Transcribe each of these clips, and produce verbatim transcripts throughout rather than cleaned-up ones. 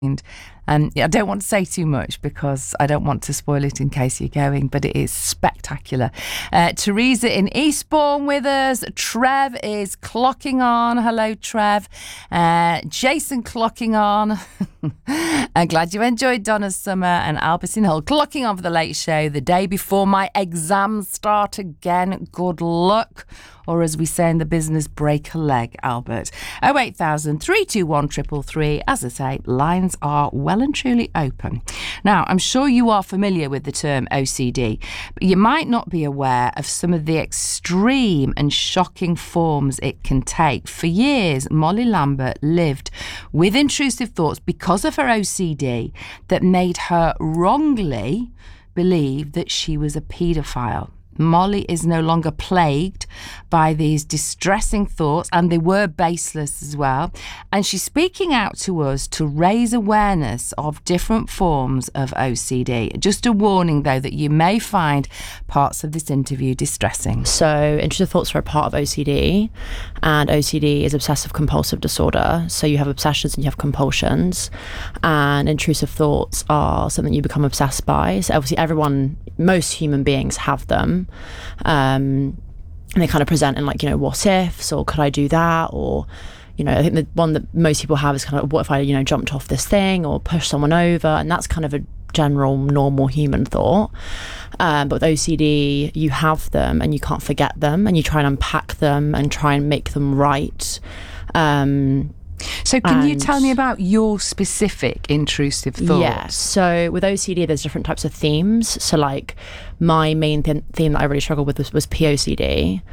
And I don't want to say too much because I don't want to spoil it in case you're going, but it is spectacular. Uh, Teresa in Eastbourne with us. Trev is clocking on. Hello, Trev. Uh, Jason clocking on. I'm glad you enjoyed Donna's summer. And Albert in Hull clocking on for the late show the day before my exams start again. Good luck. Or as we say in the business, break a leg, Albert. oh eight thousand, three two one, three three three. As I say, lines are well and truly open. Now, I'm sure you are familiar with the term O C D, but you might not be aware of some of the extreme and shocking forms it can take. For years, Molly Lambert lived with intrusive thoughts because of her O C D that made her wrongly believe that she was a paedophile. Molly is no longer plagued by these distressing thoughts, and they were baseless as well. And she's speaking out to us to raise awareness of different forms of O C D. Just a warning, though, that you may find parts of this interview distressing. So intrusive thoughts are a part of O C D, and O C D is obsessive compulsive disorder. So you have obsessions and you have compulsions, and intrusive thoughts are something you become obsessed by. So obviously everyone, most human beings have them. Um, and they kind of present in like, you know, what ifs, or could I do that? Or, you know, I think the one that most people have is kind of, what if I, you know, jumped off this thing or pushed someone over? And that's kind of a general normal human thought. Um, but with O C D, you have them and you can't forget them, and you try and unpack them and try and make them right. Um, So can you tell me about your specific intrusive thoughts? Yeah, so with O C D, there's different types of themes. So like my main th- theme that I really struggled with was, was P O C D.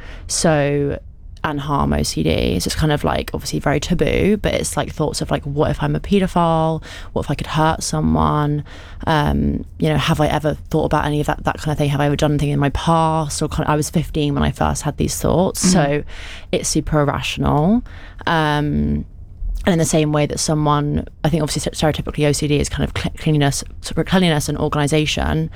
So, and harm O C D. So it's kind of like obviously very taboo, but it's like thoughts of like, what if I'm a paedophile? What if I could hurt someone? Um, you know, have I ever thought about any of that, that kind of thing? Have I ever done anything in my past? Or kind of, I was fifteen when I first had these thoughts. Mm-hmm. So it's super irrational. Um, And in the same way that someone, I think obviously stereotypically O C D is kind of cleanliness, cleanliness and organisation,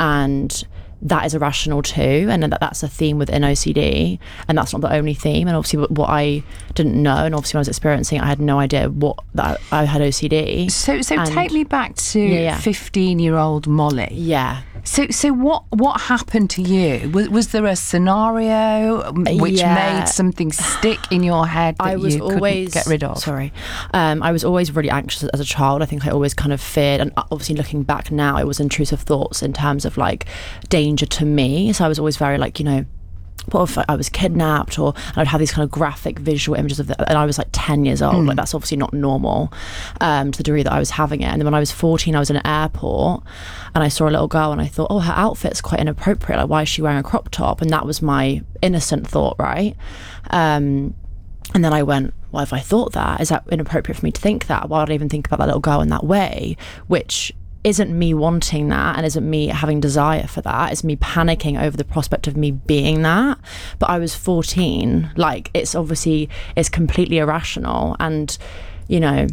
and that is irrational too, and that that's a theme within O C D, and that's not the only theme. And obviously what I didn't know, and obviously when I was experiencing it, I had no idea what that I had O C D. So so and take me back to yeah, yeah. fifteen-year-old Molly. Yeah. So so what what happened to you? Was, was there a scenario which yeah. made something stick in your head that I was you always, couldn't get rid of? Sorry. Um, I was always really anxious as a child. I think I always kind of feared, and obviously looking back now, it was intrusive thoughts in terms of like danger to me. So I was always very like, you know, what if I was kidnapped? Or I'd have these kind of graphic visual images of that, and I was like ten years old. Mm. Like that's obviously not normal um, to the degree that I was having it. And then when I was fourteen, I was in an airport and I saw a little girl and I thought, oh, her outfit's quite inappropriate. Like, why is she wearing a crop top? And that was my innocent thought, right? Um, and then I went, well, if I thought that, is that inappropriate for me to think that? Why would I even think about that little girl in that way? Which isn't me wanting that, and isn't me having desire for that. It's me panicking over the prospect of me being that. But I was fourteen. Like, it's obviously, it's completely irrational. And, you know,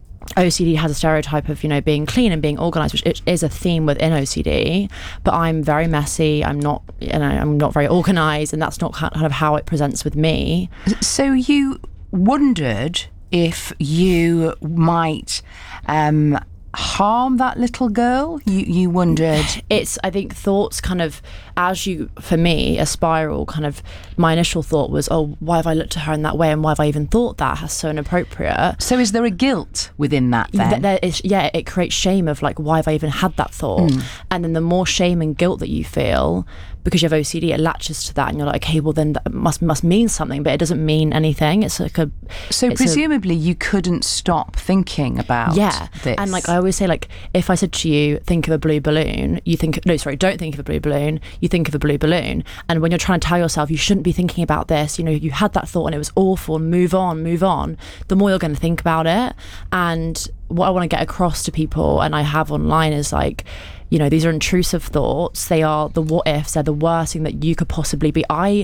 O C D has a stereotype of, you know, being clean and being organised, which is a theme within O C D. But I'm very messy. I'm not, you know, I'm not very organised, and that's not kind of how it presents with me. So you wondered if you might um harm that little girl? You you wondered? It's, I think, thoughts kind of, as you, for me, a spiral kind of, my initial thought was, oh, why have I looked at her in that way, and why have I even thought that? That's so inappropriate. So is there a guilt within that then? There is, yeah, it creates shame of like, why have I even had that thought? Mm. And then the more shame and guilt that you feel, because you have O C D, it latches to that, and you're like, okay, well then that must must mean something, but it doesn't mean anything. It's like a so presumably a, you couldn't stop thinking about yeah this. And like I always say, like, if I said to you, think of a blue balloon, you think, no sorry don't think of a blue balloon, you think of a blue balloon. And when you're trying to tell yourself you shouldn't be thinking about this, you know, you had that thought and it was awful, and move on move on, the more you're going to think about it. And what I want to get across to people, and I have online, is like, you know, these are intrusive thoughts. They are the what ifs. They're the worst thing that you could possibly be. I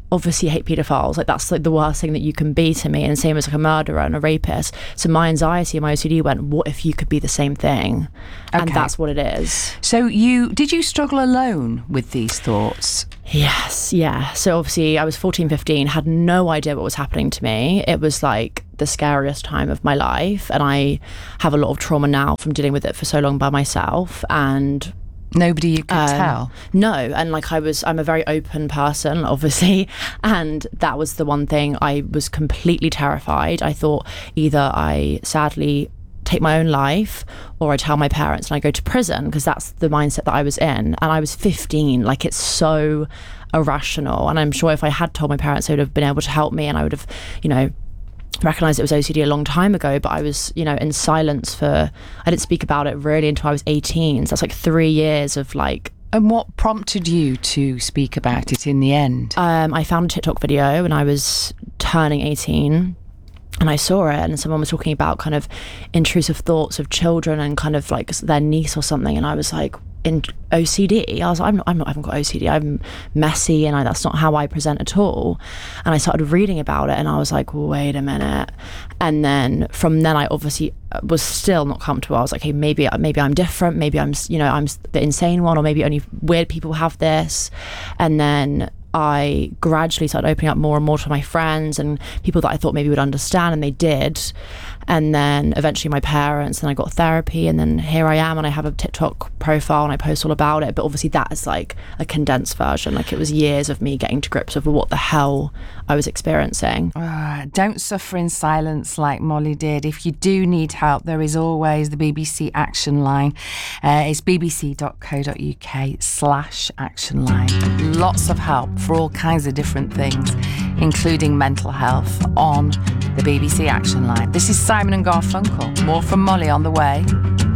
obviously hate paedophiles. Like that's like the worst thing that you can be to me. And same as like a murderer and a rapist. So my anxiety and my O C D went, what if you could be the same thing? Okay. And that's what it is. So you did you struggle alone with these thoughts? Yes, yeah. So obviously I was fourteen, fifteen, had no idea what was happening to me. It was like the scariest time of my life. And I have a lot of trauma now from dealing with it for so long by myself. And nobody you could um, tell? No. And like I was, I'm a very open person, obviously. And that was the one thing. I was completely terrified. I thought either I sadly take my own life or I tell my parents and I go to prison, because that's the mindset that I was in. And I was fifteen. Like, it's so irrational. And I'm sure if I had told my parents, they would have been able to help me, and I would have, you know, recognised it was O C D a long time ago. But I was, you know, in silence for, I didn't speak about it really until I was eighteen. So that's like three years of like. And what prompted you to speak about it in the end? Um, I found a TikTok video when I was turning eighteen. And I saw it, and someone was talking about kind of intrusive thoughts of children and kind of like their niece or something. And I was like, in O C D? I was like, I'm not, I'm not, I haven't got O C D. I'm messy, and I, that's not how I present at all. And I started reading about it, and I was like, wait a minute. And then from then, I obviously was still not comfortable. I was like, hey, maybe, maybe I'm different. Maybe I'm, you know, I'm the insane one, or maybe only weird people have this. And then I gradually started opening up more and more to my friends and people that I thought maybe would understand, and they did. And then eventually my parents, and I got therapy, and then here I am, and I have a TikTok profile and I post all about it. But obviously that is like a condensed version. Like, it was years of me getting to grips with what the hell I was experiencing. Uh, don't suffer in silence like Molly did. If you do need help, there is always the B B C Action Line. Uh, it's bbc.co.uk slash action line. Lots of help for all kinds of different things, including mental health, on the B B C Action Line. This is Simon and Garfunkel. More from Molly on the way.